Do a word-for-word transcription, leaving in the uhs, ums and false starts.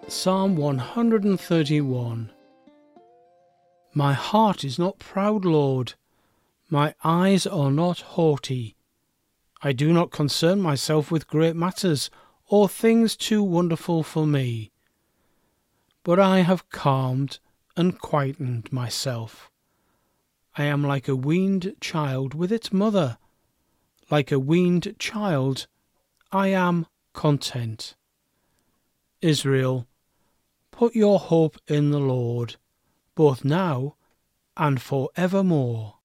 Psalm one hundred thirty-one. My heart is not proud, Lord. My eyes are not haughty. I do not concern myself with great matters, or things too wonderful for me. But I have calmed and quietened myself. I am like a weaned child with its mother. Like a weaned child, I am content. Israel, put your hope in the Lord, both now and for evermore.